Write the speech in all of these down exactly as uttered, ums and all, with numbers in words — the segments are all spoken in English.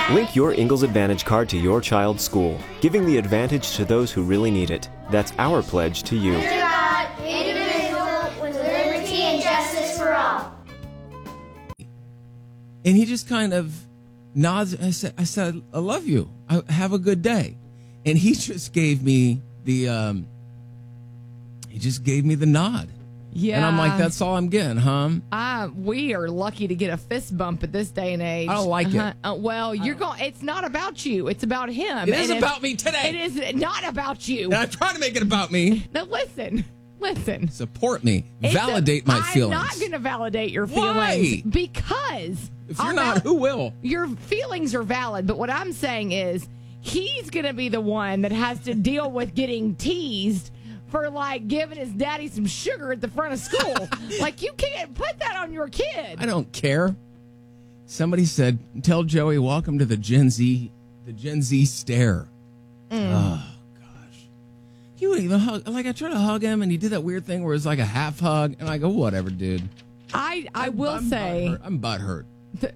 Link your Ingalls Advantage card to your child's school, giving the advantage to those who really need it. That's our pledge to you. Under God, indivisible, with liberty and justice for all. And he just kind of nods. I said, I said, I love you. I, have a good day. And he just gave me the, um, he just gave me the nod. Yeah. And I'm like, that's all I'm getting, huh? Uh, we are lucky to get a fist bump at this day and age. I don't like it. Uh-huh. Uh, well, you're going. It's not about you. It's about him. It is And about if- me today. It is not about you. And I try to make it about me. Now listen, listen. Support me. It's Validate a- my I'm feelings. not going to validate your Why? feelings because If you're I'll not, val- who will? Your feelings are valid, but what I'm saying is he's going to be the one that has to deal with getting teased for like giving his daddy some sugar at the front of school. Like, you can't put that on your kid. I don't care. Somebody said, tell Joey, welcome to the Gen Z, the Gen Z stare. Mm. Oh, gosh. He wouldn't even hug. Like, I tried to hug him, and he did that weird thing where it's like a half hug, and I go, whatever, dude. I I I'm- will I'm say butthurt. I'm butthurt.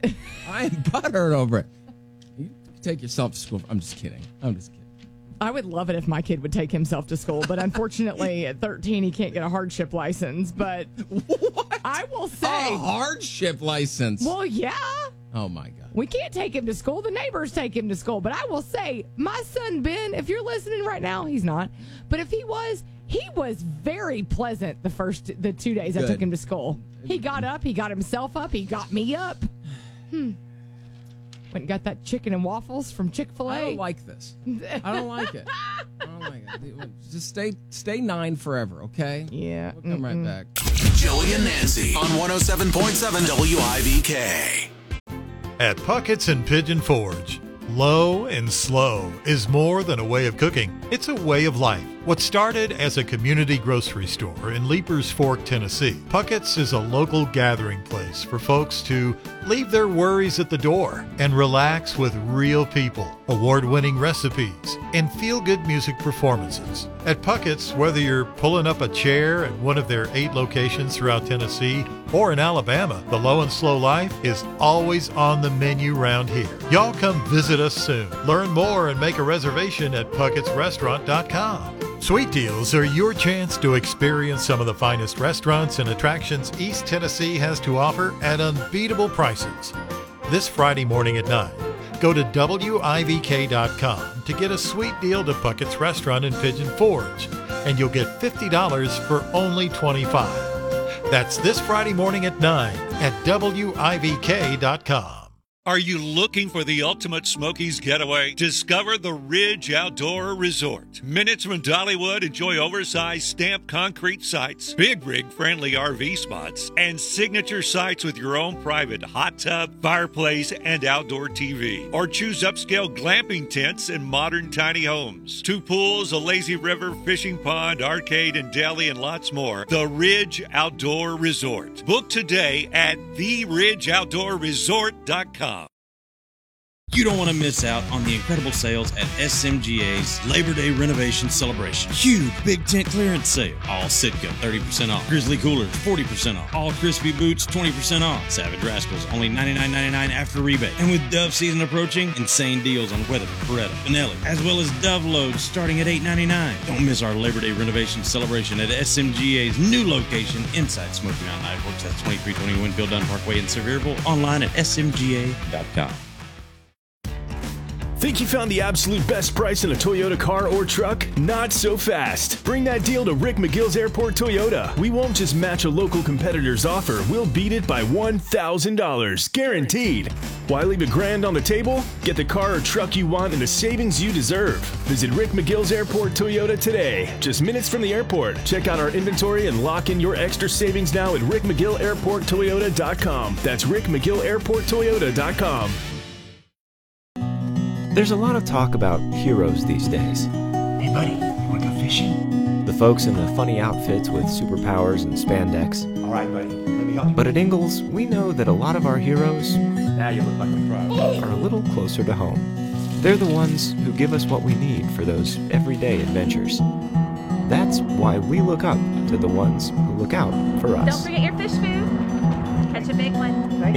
I'm butthurt over it. You take yourself to school. I'm just kidding. I'm just kidding. I would love it if my kid would take himself to school, but unfortunately at thirteen he can't get a hardship license. But What? I will say, A hardship license. well, yeah, Oh, my God. we can't take him to school. The neighbors take him to school. But I will say, my son Ben, if you're listening right now, he's not. But if he was, he was very pleasant the first the two days I Good. took him to school. He got up, he got himself up, he got me up. Hmm. Went and got that chicken and waffles from Chick-fil-A. I don't like this. I don't like it. I don't like it. Just stay stay nine forever, okay? Yeah. We'll come right back. Joey and Nancy on one oh seven point seven W I V K. At Puckett's and Pigeon Forge, low and slow is more than a way of cooking. It's a way of life. What started as a community grocery store in Leapers Fork, Tennessee, Puckett's is a local gathering place for folks to leave their worries at the door and relax with real people, award-winning recipes, and feel-good music performances. At Puckett's, whether you're pulling up a chair at one of their eight locations throughout Tennessee or in Alabama, the low and slow life is always on the menu round here. Y'all come visit us soon. Learn more and make a reservation at pucketts restaurant dot com. Sweet Deals are your chance to experience some of the finest restaurants and attractions East Tennessee has to offer at unbeatable prices. This Friday morning at nine, go to W I V K dot com to get a sweet deal to Puckett's Restaurant in Pigeon Forge, and you'll get fifty dollars for only twenty-five dollars. That's this Friday morning at nine at W I V K dot com. Are you looking for the ultimate Smokies getaway? Discover the Ridge Outdoor Resort. Minutes from Dollywood, enjoy oversized stamped concrete sites, big rig friendly R V spots, and signature sites with your own private hot tub, fireplace, and outdoor T V. Or choose upscale glamping tents and modern tiny homes. Two pools, a lazy river, fishing pond, arcade, and deli, and lots more. The Ridge Outdoor Resort. Book today at the ridge outdoor resort dot com. You don't want to miss out on the incredible sales at S M G A's Labor Day Renovation Celebration. Huge big tent clearance sale. All Sitka thirty percent off. Grizzly Coolers forty percent off. All Crispy Boots twenty percent off. Savage Rascals only ninety-nine ninety-nine after rebate. And with Dove season approaching, insane deals on Weatherford, Beretta, Benelli, as well as Dove loads starting at eight ninety-nine. Don't miss our Labor Day Renovation Celebration at S M G A's new location inside Smoky Mountain Ironworks. That's twenty-three twenty Winfield Dunn Parkway in Sevierville. Online at S M G A dot com. Think you found the absolute best price in a Toyota car or truck? Not so fast. Bring that deal to Rick McGill's Airport Toyota. We won't just match a local competitor's offer. We'll beat it by one thousand dollars. Guaranteed. Why leave a grand on the table? Get the car or truck you want and the savings you deserve. Visit Rick McGill's Airport Toyota today. Just minutes from the airport. Check out our inventory and lock in your extra savings now at rick mcgill airport toyota dot com. That's rick mcgill airport toyota dot com. There's a lot of talk about heroes these days. Hey buddy, you wanna go fishing? The folks in the funny outfits with superpowers and spandex. All right, buddy, let me help you. But at Ingalls, we know that a lot of our heroes Now you look like a pro. are a little closer to home. They're the ones who give us what we need for those everyday adventures. That's why we look up to the ones who look out for us. Don't forget your fish food. Catch a big one.